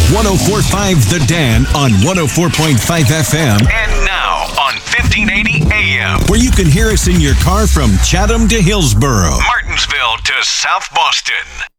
1045 The Dan on 104.5 FM. And now on 1580 AM, where you can hear us in your car from Chatham to Hillsboro, Martinsville to South Boston.